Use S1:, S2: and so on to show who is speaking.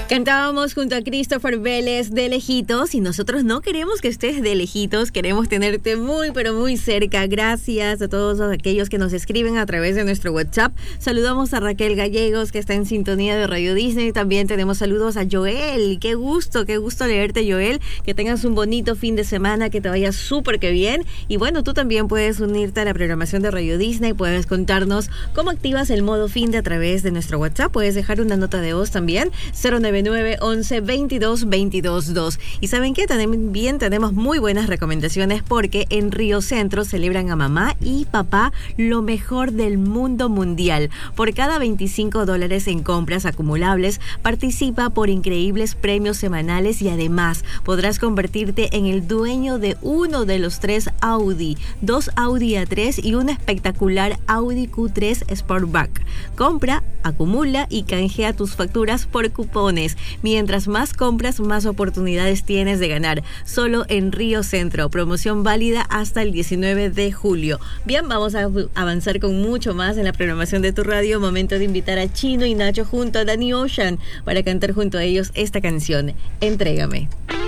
S1: Cantábamos junto a Christopher Vélez de lejitos, y nosotros no queremos que estés de lejitos, queremos tenerte muy pero muy cerca. Gracias a todos aquellos que nos escriben a través de nuestro WhatsApp. Saludamos a Raquel Gallegos, que está en sintonía de Radio Disney. También tenemos saludos a Joel. Qué gusto leerte, Joel. Que tengas un bonito fin de semana, que te vaya súper que bien. Y bueno, tú también puedes unirte a la programación de Radio Disney. Puedes contarnos cómo activas el modo fin de a través de nuestro WhatsApp. Puedes dejar una nota de voz también, 099-11-22-22-2. Y ¿saben qué? También tenemos muy buenas recomendaciones, porque en Río Centro celebran a mamá y papá lo mejor del mundo mundial. Por cada $25 en compras acumulables, participa por increíbles premios semanales, y además podrás convertirte en el dueño de uno de los 3 Audi, 2 Audi A3 y un espectacular Audi Q3 Sportback. Compra, acumula y canjea tus facturas por cupones. Mientras más compras, más oportunidades tienes de ganar. Solo en Río Centro. Promoción válida hasta el 19 de julio. Bien, vamos a avanzar con mucho más en la programación de tu radio. Momento de invitar a Chino y Nacho junto a Danny Ocean para cantar junto a ellos esta canción, Entrégame.